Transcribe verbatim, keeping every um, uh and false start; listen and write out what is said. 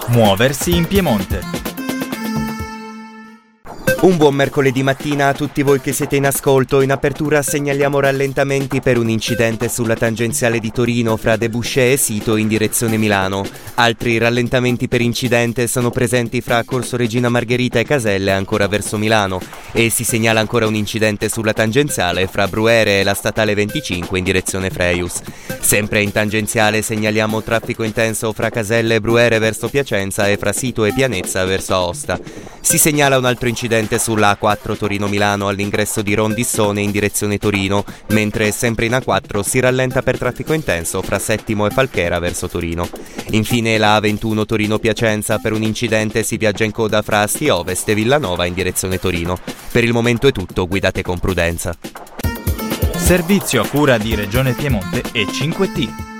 Muoversi in Piemonte. Un buon mercoledì mattina a tutti voi che siete in ascolto. In apertura segnaliamo rallentamenti per un incidente sulla tangenziale di Torino fra Debuscè e Sito in direzione Milano. Altri rallentamenti per incidente sono presenti fra Corso Regina Margherita e Caselle ancora verso Milano, e si segnala ancora un incidente sulla tangenziale fra Bruere e la statale venticinque in direzione Freius. Sempre in tangenziale segnaliamo traffico intenso fra Caselle e Bruere verso Piacenza e fra Sito e Pianezza verso Aosta. Si segnala un altro incidente sulla A quattro Torino-Milano all'ingresso di Rondissone in direzione Torino, mentre sempre in A quattro si rallenta per traffico intenso fra Settimo e Falchera verso Torino. Infine la A ventuno Torino-Piacenza, per un incidente si viaggia in coda fra Asti Ovest e Villanova in direzione Torino. Per il momento è tutto, guidate con prudenza. Servizio a cura di Regione Piemonte e cinque T.